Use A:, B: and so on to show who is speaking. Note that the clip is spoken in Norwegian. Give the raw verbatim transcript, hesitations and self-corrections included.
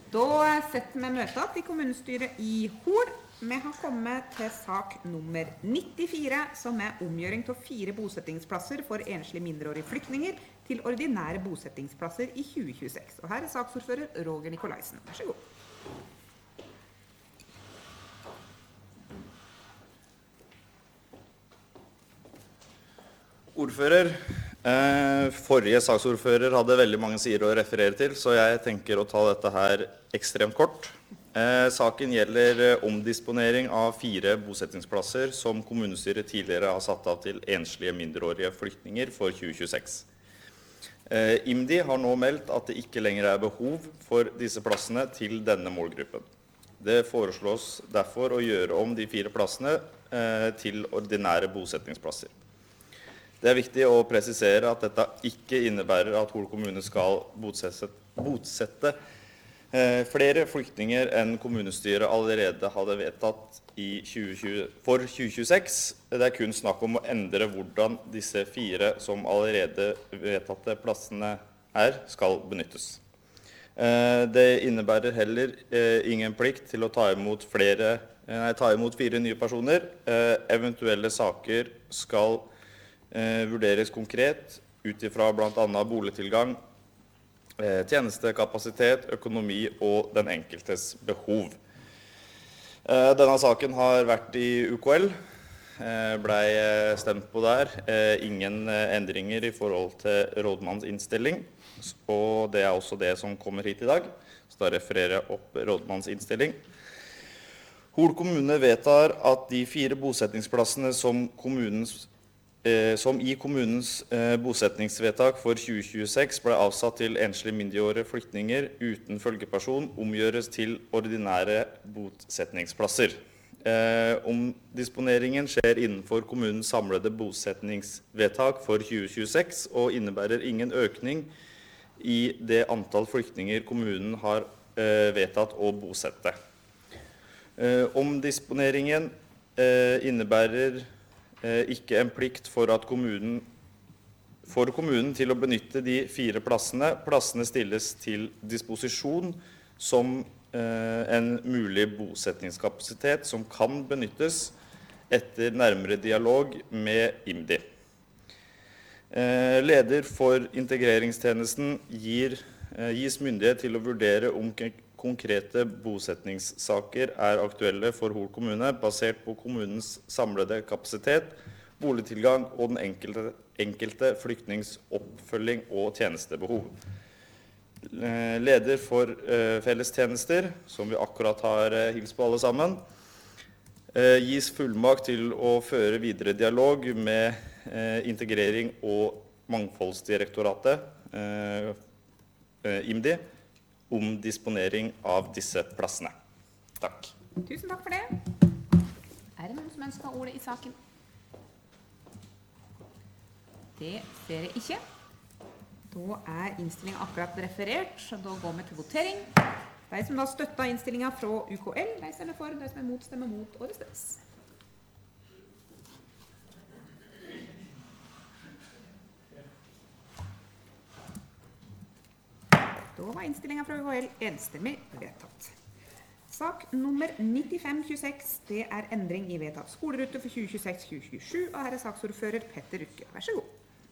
A: Da setter vi møtet i kommunestyret i Hol. Vi har kommet til sak nummer nittifire, som er omgjøring til fire bosettingsplasser for enslige mindreårige flyktninger til ordinære bosettingsplasser i tjue tjueseks. Og her er saksordfører Roger Nikolaisen. Vær så god.
B: Ordfører. Eh, forrige saksordfører hadde veldig mange sider å referere til, så jeg tenker å ta dette her ekstremt kort. Eh, saken gjelder omdisponering av fire bosettingsplasser som kommunestyret tidligere har satt av til enslige mindreårige flyktninger for tjue tjueseks. Eh, IMDi har nå meldt at det ikke lenger er behov for disse plassene til denne målgruppen. Det foreslås derfor å gjøre om de fire plassene eh, til ordinære bosettingsplasser. Det er viktig å presisere at dette ikke innebærer at Hol kommune skal botsette, botsette eh, flere flyktninger enn kommunestyret allerede hadde vedtatt i tjue tjue, for tjue tjueseks. Det er kun snakk om å endre hvordan disse fire som allerede vedtatte plassene er, skal benyttes. Eh, det innebærer heller eh, ingen plikt til å ta imot, flere, nei, ta imot fire nye personer. Eh, eventuelle saker skal Eh, vurderes konkret ut ifra blant annet boligtilgang, eh, tjenestekapasitet, økonomi og den enkeltes behov. Eh, denne saken har vært i U K L, eh, ble stemt på der, eh, ingen eh, endringer i forhold til rådmannens innstilling, og det er også det som kommer hit i dag, så da refererer jeg opp rådmannens innstilling. Hol kommune vedtar at de fire bosettingsplassene som kommunens som i kommunens eh, bosetningsvedtak for tjue tjueseks ble avsatt til enslige mindreårige flyktninger uten følgeperson, omgjøres til ordinære bosetningsplasser. Eh, omdisponeringen skjer innenfor kommunens samlede bosetningsvedtak for tjue tjueseks og innebærer ingen økning i det antall flyktninger kommunen har eh, vedtatt å bosette. Eh, omdisponeringen eh, innebærer ikke en plikt for, at kommunen, for kommunen til å benytte de fire plassene. Plassene stilles til disposisjon som eh, en mulig bosettingskapasitet som kan benyttes etter nærmere dialog med IMDi. Eh, leder for integreringstjenesten gir, eh, gis myndighet til å vurdere om konkrete bosetningssaker er aktuelle for Hol kommune, basert på kommunens samlede kapasitet, boligtilgang og den enkelte, enkelte flyktnings oppfølging og tjenestebehov. Leder for eh, fellestjenester, som vi akkurat har eh, hilst på alle sammen, eh, gis fullmakt til å føre videre dialog med eh, integrering og mangfoldsdirektoratet, eh, eh, IMDi, om disponering av disse plassene. Takk.
A: Tusen takk for det. Er det noen som ønsker ordet i saken? Det ser jeg ikke. Da er innstillingen akkurat referert, så da går vi til votering. De som da støtter innstillingen fra U K L, de stemmer for, de som er mot, stemmer mot, og det stemmes. Da var innstillingen fra U K L enstemmig vedtatt. Sak nummer nittifem tjueseks, det er endring i vedtatt skolerute for tjue tjueseks tjue tjuesju, og her er saksordfører Petter Rukke. Vær så god.